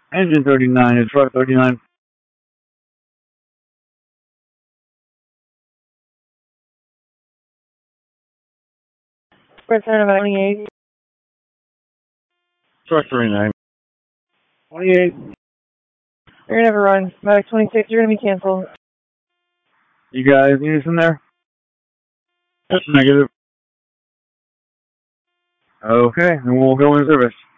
Engine 39 is truck 39. Return about 28. Truck 39. 28. You're gonna have a run. About 26, you're gonna be canceled. You guys need us in there? That's negative. Okay, and we'll go in service.